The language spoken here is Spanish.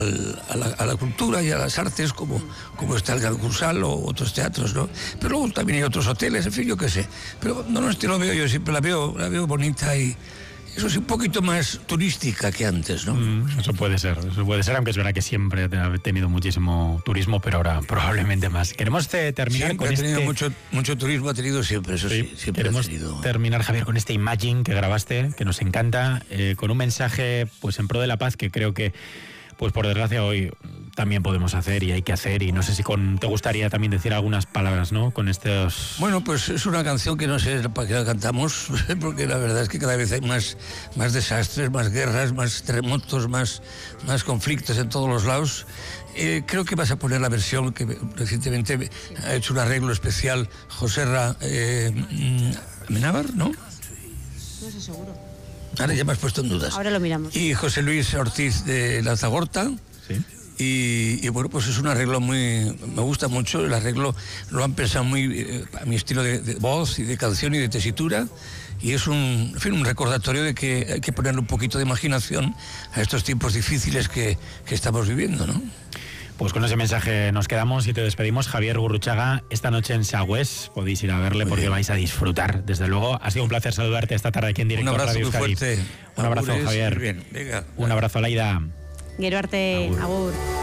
a la cultura y a las artes, como está el Cursal o otros teatros, ¿no? Pero luego también hay otros hoteles, en fin, yo qué sé. Pero no, lo veo yo, siempre la veo bonita y eso es un poquito más turística que antes, ¿no? Eso puede ser, aunque es verdad que siempre ha tenido muchísimo turismo, pero ahora probablemente más. Queremos terminar siempre con ha tenido mucho turismo, ha tenido siempre, eso sí, siempre queremos ha tenido. Terminar, Javier, con este Imagine que grabaste, que nos encanta, con un mensaje pues en pro de la paz que creo que, pues por desgracia hoy también podemos hacer y hay que hacer, y no sé si te gustaría también decir algunas palabras, ¿no? Con estos... Bueno, pues es una canción que no sé para qué la cantamos, porque la verdad es que cada vez hay más desastres, más guerras, más terremotos, más conflictos en todos los lados. Creo que vas a poner la versión que recientemente ha hecho un arreglo especial José Amenábar, ¿no? No sé seguro. Ahora ya me has puesto en dudas. Ahora lo miramos. Y José Luis Ortiz de Lanzagorta. Sí. Y bueno, pues es un arreglo me gusta mucho, el arreglo lo han pensado muy a mi estilo de voz y de canción y de tesitura, y es un recordatorio de que hay que ponerle un poquito de imaginación a estos tiempos difíciles que estamos viviendo, ¿no? Pues con ese mensaje nos quedamos y te despedimos. Javier Gurruchaga, esta noche en Sagües podéis ir a verle porque vais a disfrutar, desde luego. Ha sido un placer saludarte esta tarde aquí en directo. Un abrazo Radio muy Euskadi. fuerte. Un abrazo, Javier. Bien, venga. Un abrazo, Laida. Gero arte, agur.